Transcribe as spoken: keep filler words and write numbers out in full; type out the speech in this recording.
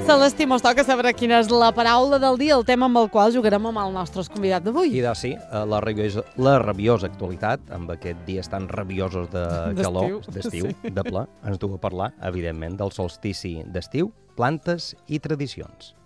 Celestí, mos toca saber quina és la paraula del dia, el tema amb el qual jugarem amb el nostre convidat d'avui. I de sí, la rabiosa, la rabiosa actualitat, amb aquests dies tan rabiosos de calor, d'estiu, sí. de ple, ens du a parlar, evidentment, del solstici d'estiu, plantes i tradicions.